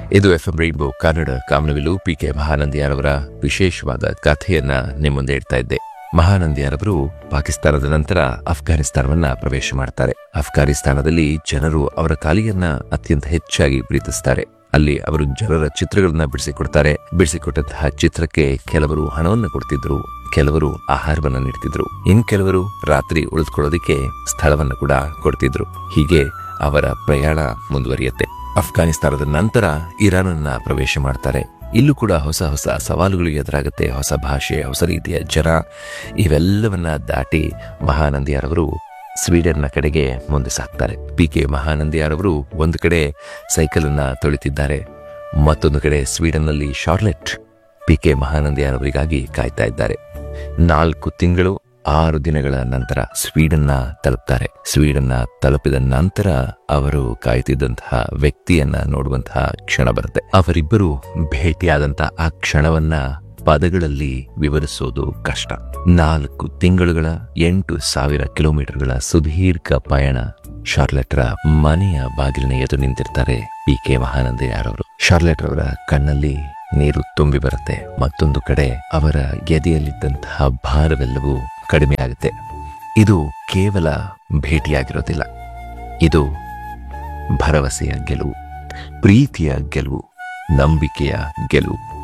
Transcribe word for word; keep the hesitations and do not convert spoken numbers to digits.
ಇದು F M rainbow Kannada ಕಾಮನಬಿಲ್ಲು. P K ಮಹಾನಂದಿಯಾರವರ ವಿಶೇಷವಾದ ಕಥೆಯನ್ನ ನಿಮ್ಮ ಮುಂದೆ ಇಡ್ತಾ ಇದ್ದೆ. ಮಹಾನಂದಿಯಾರವರು ಪಾಕಿಸ್ತಾನದ ನಂತರ ಅಫ್ಘಾನಿಸ್ತಾನವನ್ನ ಪ್ರವೇಶ ಮಾಡ್ತಾರೆ. ಅಫ್ಘಾನಿಸ್ತಾನದಲ್ಲಿ ಜನರು ಅವರ ಕಾಲಿಯನ್ನ ಅತ್ಯಂತ ಹೆಚ್ಚಾಗಿ ಪ್ರೀತಿಸ್ತಾರೆ. ಅಲ್ಲಿ ಅವರು ಜನರ ಚಿತ್ರಗಳನ್ನ ಬಿಡಿಸಿಕೊಡ್ತಾರೆ. ಬಿಡಿಸಿಕೊಟ್ಟಂತಹ ಚಿತ್ರಕ್ಕೆ ಕೆಲವರು ಹಣವನ್ನು ಕೊಡ್ತಿದ್ರು, ಕೆಲವರು ಆಹಾರವನ್ನ ನೀಡ್ತಿದ್ರು, ಇನ್ ಕೆಲವರು ರಾತ್ರಿ ಉಳಿದುಕೊಳ್ಳೋದಿಕ್ಕೆ ಸ್ಥಳವನ್ನು ಕೂಡ ಕೊಡ್ತಿದ್ರು. ಹೀಗೆ ಅವರ ಪ್ರಯಾಣ ಮುಂದುವರಿಯುತ್ತೆ. ಅಫ್ಘಾನಿಸ್ತಾನದ ನಂತರ ಇರಾನನ್ನ ಪ್ರವೇಶ ಮಾಡ್ತಾರೆ. ಇಲ್ಲೂ ಕೂಡ ಹೊಸ ಹೊಸ ಸವಾಲುಗಳು ಎದುರಾಗುತ್ತೆ. ಹೊಸ ಭಾಷೆ, ಹೊಸ ರೀತಿಯ ಜನ, ಇವೆಲ್ಲವನ್ನ ದಾಟಿ ಮಹಾನಂದಿಯಾರವರು ಸ್ವೀಡನ್ನ ಕಡೆಗೆ ಮುಂದೆ ಸಾಕ್ತಾರೆ. ಪಿ ಕೆ ಮಹಾನಂದಿಯಾರವರು ಒಂದು ಕಡೆ ಸೈಕಲ್ ಅನ್ನ ತೊಳಿತಿದ್ದಾರೆ, ಮತ್ತೊಂದು ಕಡೆ ಸ್ವೀಡನ್ನಲ್ಲಿ ಶಾರ್ಲೆಟ್ ಪಿ ಕೆ ಮಹಾನಂದಿಯಾರವರಿಗಾಗಿ ಕಾಯ್ತಾ ಇದ್ದಾರೆ. ನಾಲ್ಕು ತಿಂಗಳು ಆರು ದಿನಗಳ ನಂತರ ಸ್ವೀಡನ್ನ ತಲುಪ್ತಾರೆ. ಸ್ವೀಡನ್ನ ತಲುಪಿದ ನಂತರ ಅವರು ಕಾಯ್ತಿದ್ದಂತಹ ವ್ಯಕ್ತಿಯನ್ನ ನೋಡುವಂತಹ ಕ್ಷಣ ಬರುತ್ತೆ. ಅವರಿಬ್ಬರು ಭೇಟಿಯಾದಂತಹ ಆ ಕ್ಷಣವನ್ನ ಪದಗಳಲ್ಲಿ ವಿವರಿಸೋದು ಕಷ್ಟ. ನಾಲ್ಕು ತಿಂಗಳುಗಳ ಎಂಟು ಸಾವಿರ ಕಿಲೋಮೀಟರ್ಗಳ ಸುದೀರ್ಘ ಪಯಣ. ಶಾರ್ಲೆಟ್ರ ಮನೆಯ ಬಾಗಿಲಿನ ಎದುರು ನಿಂತಿರ್ತಾರೆ ಪಿ ಕೆ ಮಹಾನಂದಿಯಾರವರು. ಶಾರ್ಲೆಟ್ ಅವರ ಕಣ್ಣಲ್ಲಿ ನೀರು ತುಂಬಿ ಬರುತ್ತೆ. ಮತ್ತೊಂದು ಕಡೆ ಅವರ ಎದೆಯಲ್ಲಿದ್ದಂತಹ ಭಾರವೆಲ್ಲವೂ ಕಡಿಮೆ ಆಗುತ್ತೆ. ಇದು ಕೇವಲ ಭೇಟಿಯಾಗಿರೋದಿಲ್ಲ, ಇದು ಭರವಸೆಯ ಗೆಲುವು, ಪ್ರೀತಿಯ ಗೆಲುವು, ನಂಬಿಕೆಯ ಗೆಲುವು.